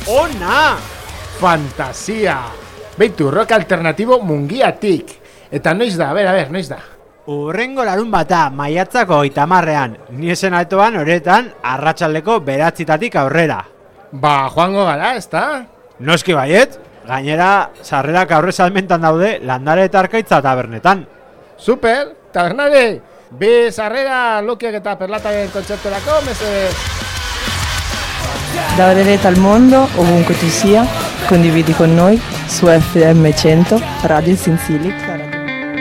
Ona! Fantasia! Beitu, rock alternatibo Mungiatik. Eta noiz da, a ber, noiz da? Urrengo larun bata, maiatzako 30ean, ni esen altoan horretan arratsaldeko 9 aurrera. Ba, joango gara, ezta? Noski baiet, gainera sarrerak aurre salmentan daude Landare eta Arkaitza tabernetan. Super, tabernare! Bi sarrera Lokiak eta Perlataren kontzerturako, mesedez. Da Orereta al mondo, ovunque tu sia, condividi con noi su FM 100, Radio Sensilic.